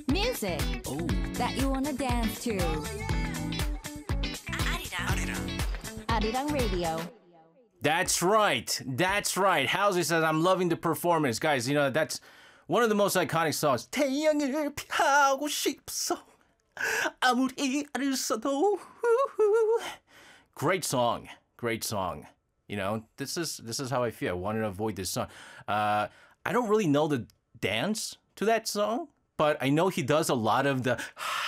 Music Oh, that you wanna dance to. Arirang Radio. that's right. That's right. Halsey says, I'm loving the performance. Guys, you know, that's one of the most iconic songs. 태양을 피하고 싶어. 아무리 애를 써도. Great song. Great song. You know, this is how I feel. I wanted to avoid this song. I don't really know the dance to that song, but I know he does a lot of the,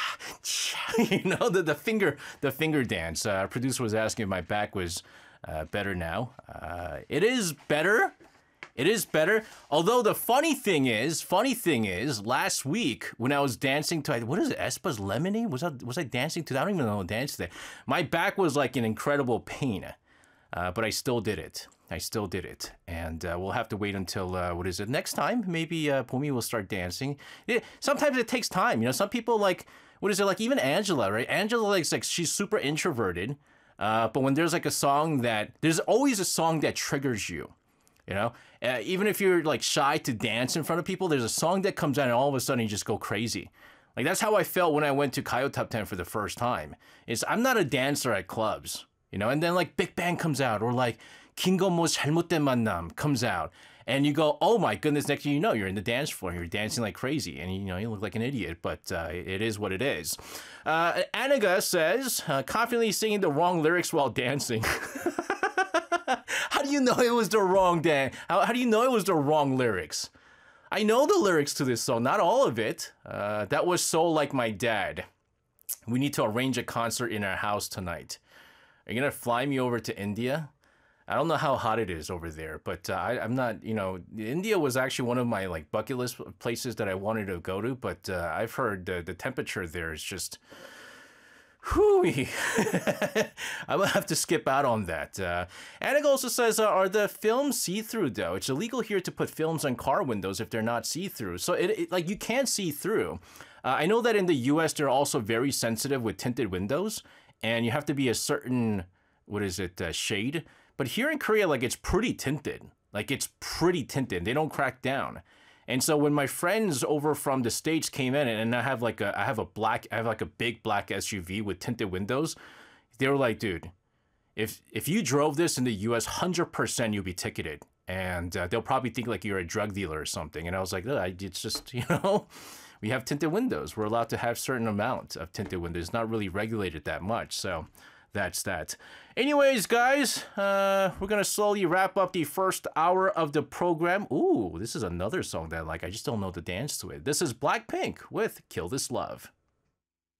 you know, the finger dance. Our producer was asking if my back was better now. It is better. It is better. Although the funny thing is, last week when I was dancing to, what is it, Espa's Lemonade? Was I dancing to that? I don't even know how to dance today. My back was like in incredible pain, but I still did it. And we'll have to wait until, next time? Maybe Pomi will start dancing. Sometimes it takes time. You know, some people like, even Angela, right? Angela, like she's super introverted. But when there's like there's always a song that triggers you. You know, even if you're like shy to dance in front of people, there's a song that comes out and all of a sudden you just go crazy. Like that's how I felt when I went to Kayo Top 10 for the first time. I'm not a dancer at clubs, you know, and then like Big Bang comes out or like 김건모's 잘못된 만남 comes out and you go, oh my goodness, next thing you know, you're in the dance floor, you're dancing like crazy and you know, you look like an idiot, but it is what it is. Anaga says, confidently singing the wrong lyrics while dancing. How do you know it was the wrong dance? How do you know it was the wrong lyrics? I know the lyrics to this song, not all of it. That was So Like My Dad. We need to arrange a concert in our house tonight. Are you going to fly me over to India? I don't know how hot it is over there, but I'm not, you know, India was actually one of my like bucket list places that I wanted to go to, but I've heard the temperature there is just, whoo. I will have to skip out on that. Anna also says, are the films see-through though? It's illegal here to put films on car windows if they're not see-through. So like you can't see through. I know that in the US, they're also very sensitive with tinted windows and you have to be a certain, shade. But here in Korea, like it's pretty tinted. They don't crack down. And so when my friends over from the States came in and I have a big black SUV with tinted windows, they were like, dude, if you drove this in the US, 100% you'll be ticketed. And they'll probably think like you're a drug dealer or something. And I was like, it's just, you know, we have tinted windows. We're allowed to have certain amount of tinted windows. It's not really regulated that much. So that's that. Anyways, guys, we're going to slowly wrap up the first hour of the program. Ooh, this is another song that I just don't know the dance to it. This is Blackpink with Kill This Love.